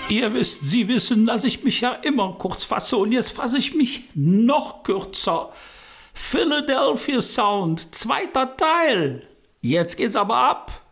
Sie wissen, dass ich mich ja immer kurz fasse und jetzt fasse ich mich noch kürzer. Philadelphia Sound, zweiter Teil. Jetzt geht's aber ab.